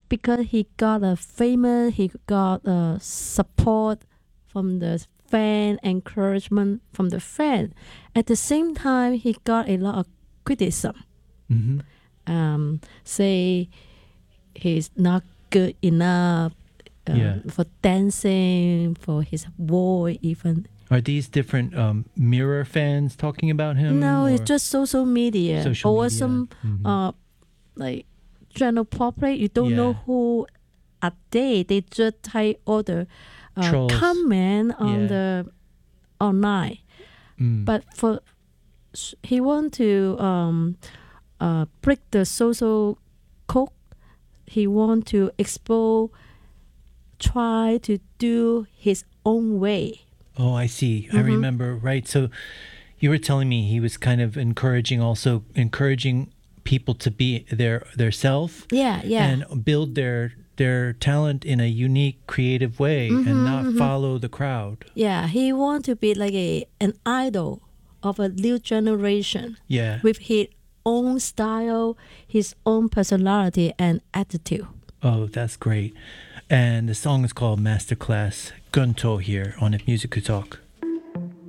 because he got a famous, he got support from the fan, encouragement from the fan. At the same time, he got a lot of criticism. Mm-hmm. Say he's not good enough for dancing, for his voice even. Are these different Mirror fans talking about him? No, or? it's just social media. Social or media. some like general public. You don't Yeah. know who are they. They just type all the Trolls. comment on Yeah. the online. But for he want to break the social code. He want to expose, try to do his own way. Oh, I see. I remember. Right. So you were telling me he was kind of encouraging people to be their self. Yeah. And build their talent in a unique, creative way and not follow the crowd. Yeah, he want to be like an idol of a new generation. Yeah. With his own style, his own personality and attitude. Oh, that's great. And the song is called Masterclass. Gunto here on If Music Could Talk.